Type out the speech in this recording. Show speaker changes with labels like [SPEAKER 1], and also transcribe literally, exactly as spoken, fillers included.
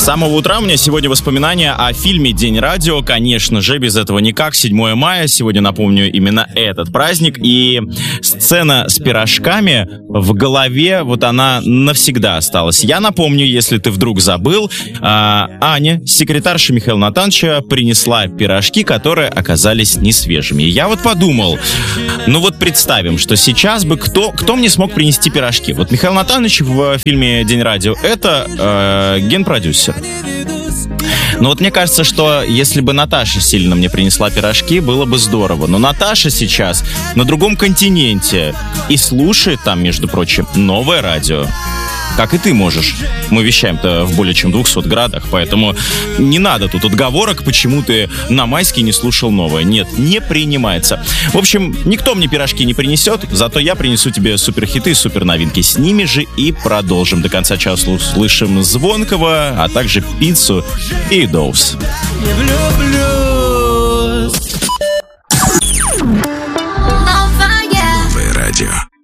[SPEAKER 1] самого утра у меня сегодня воспоминания о фильме «День радио». Конечно же, без этого никак. седьмое мая. Сегодня, напомню, именно этот праздник. И сцена с пирожками в голове, вот она навсегда осталась. Я напомню, если ты вдруг забыл, Аня, секретарша Михаила Натановича, принесла пирожки, которые оказались несвежими. И я вот подумал, ну вот представим, что сейчас бы кто, кто мне смог принести пирожки? Вот Михаил Натанович в фильме «День радио» — это э, генпродюсер. Но вот мне кажется, что если бы Наташа сильно мне принесла пирожки, было бы здорово. Но Наташа сейчас на другом континенте и слушает там, между прочим, новое радио. Как и ты можешь. Мы вещаем-то в более чем двухсот градах, поэтому не надо тут отговорок, почему ты на майске не слушал новое. Нет, не принимается. В общем, никто мне пирожки не принесет, зато я принесу тебе суперхиты и суперновинки. С ними же и продолжим. До конца часа услышим Звонкого, а также Пиццу и Доус.
[SPEAKER 2] Новое радио.